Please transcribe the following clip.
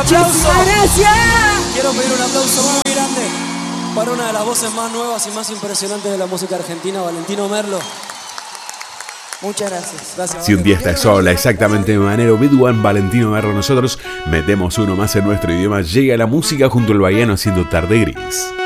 Muchísimas gracias. Quiero pedir un aplauso muy grande para una de las voces más nuevas y más impresionantes de la música argentina, Valentino Merlo. Muchas gracias. Gracias. Si un día estás sola, exactamente de manera Bidwan, Valentino Merlo, nosotros metemos uno más en nuestro idioma. Llega la música junto al Bahiano haciendo Tarde Gris.